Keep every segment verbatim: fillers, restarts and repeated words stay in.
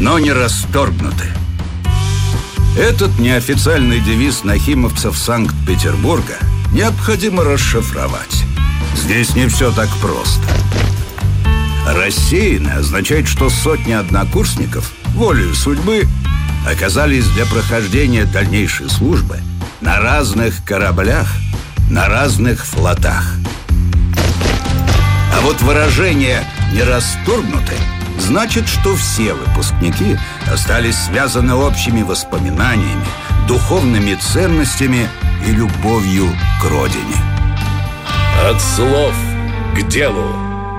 но не расторгнуты. Этот неофициальный девиз нахимовцев Санкт-Петербурга необходимо расшифровать. Здесь не все так просто. Рассеяны означает, что сотни однокурсников волею судьбы оказались для прохождения дальнейшей службы на разных кораблях, на разных флотах. А вот выражение «не расторгнуты» значит, что все выпускники остались связаны общими воспоминаниями, духовными ценностями и любовью к родине. От слов к делу.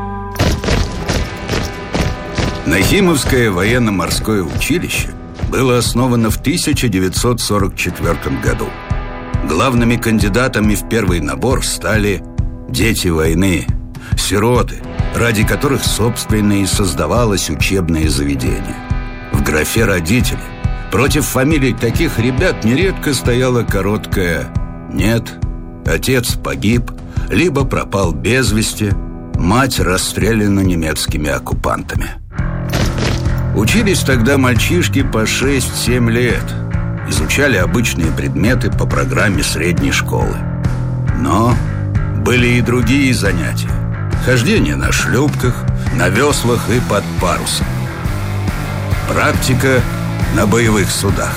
Нахимовское военно-морское училище было основано в тысяча девятьсот сорок четвёртом году. Главными кандидатами в первый набор стали дети войны, сироты, ради которых, собственно, и создавалось учебное заведение. В графе «родители» против фамилий таких ребят нередко стояла короткая «нет», отец погиб, либо пропал без вести, мать расстреляна немецкими оккупантами. Учились тогда мальчишки по шесть-семь лет, изучали обычные предметы по программе средней школы. Но были и другие занятия. Хождение на шлюпках, на веслах и под парусом. Практика на боевых судах.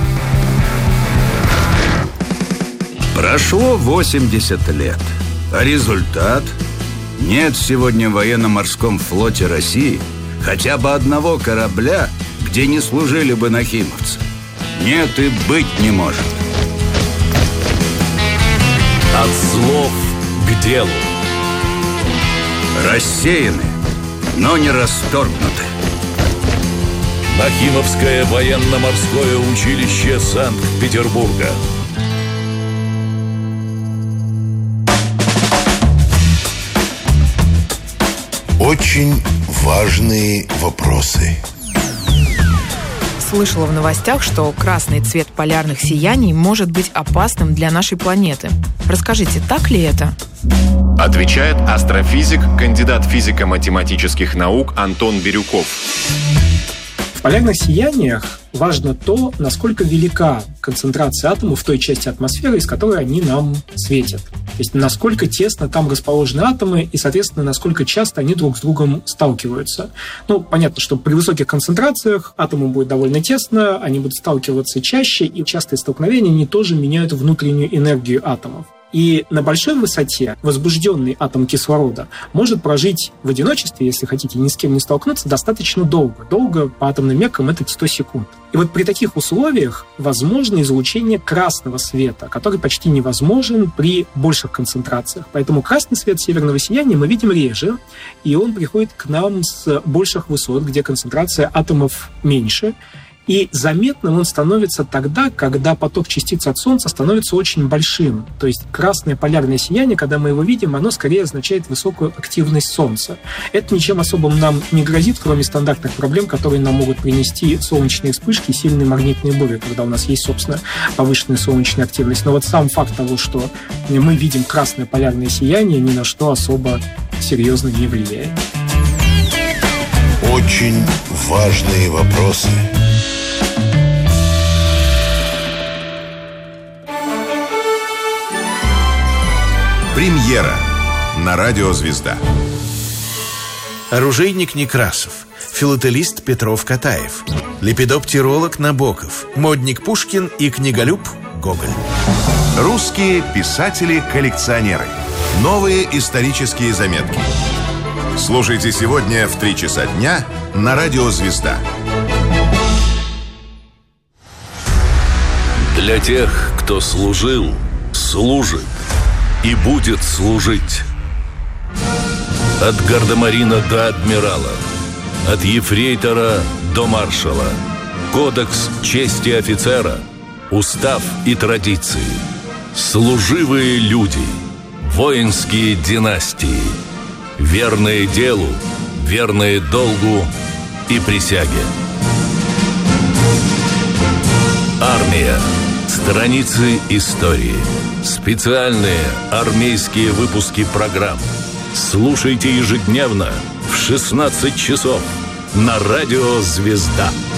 Прошло восемьдесят лет, а результат? Нет сегодня в военно-морском флоте России хотя бы одного корабля, где не служили бы нахимовцы. Нет и быть не может. От слов к делу. Рассеяны, но не расторгнуты. Нахимовское военно-морское училище Санкт-Петербурга. Очень важные вопросы. Слышала в новостях, что красный цвет полярных сияний может быть опасным для нашей планеты. Расскажите, так ли это? Отвечает астрофизик, кандидат физико-математических наук Антон Бирюков. В полярных сияниях важно то, насколько велика концентрация атомов в той части атмосферы, из которой они нам светят. То есть насколько тесно там расположены атомы и, соответственно, насколько часто они друг с другом сталкиваются. Ну, понятно, что при высоких концентрациях атомы будет довольно тесно, они будут сталкиваться чаще, и частые столкновения они тоже меняют внутреннюю энергию атомов. И на большой высоте возбужденный атом кислорода может прожить в одиночестве, если хотите, ни с кем не столкнуться, достаточно долго. Долго по атомным меркам это сто секунд. И вот при таких условиях возможно излучение красного света, который почти невозможен при больших концентрациях. Поэтому красный свет северного сияния мы видим реже, и он приходит к нам с больших высот, где концентрация атомов меньше. И заметным он становится тогда, когда поток частиц от Солнца становится очень большим. То есть красное полярное сияние, когда мы его видим, оно скорее означает высокую активность Солнца. Это ничем особым нам не грозит, кроме стандартных проблем, которые нам могут принести солнечные вспышки и сильные магнитные бури, когда у нас есть, собственно, повышенная солнечная активность. Но вот сам факт того, что мы видим красное полярное сияние, ни на что особо серьезно не влияет. Очень важные вопросы. Премьера на радио «Звезда». Оружейник Некрасов, филателист Петров-Катаев, лепидоптиролог Набоков, модник Пушкин и книголюб Гоголь. Русские писатели-коллекционеры. Новые исторические заметки. Слушайте сегодня в три часа дня на радио «Звезда». Для тех, кто служил, служит и будет служить. От гардемарина до адмирала, от ефрейтора до маршала. Кодекс чести офицера, устав и традиции. Служивые люди, воинские династии. Верные делу, верные долгу и присяге. Армия. Страницы истории. Специальные армейские выпуски программ. Слушайте ежедневно в шестнадцать часов на радио «Звезда».